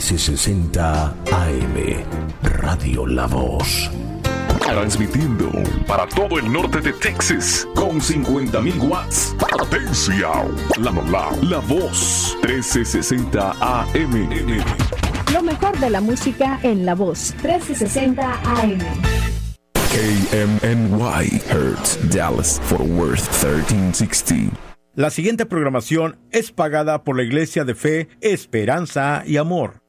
1360 AM, Radio La Voz. Transmitiendo para todo el norte de Texas con 50.000 watts. Atención, la Voz 1360 AM. Lo mejor de la música en La Voz 1360 AM. KMNY, Hertz, Dallas, Fort Worth, 1360. La siguiente programación es pagada por la Iglesia de Fe, Esperanza y Amor.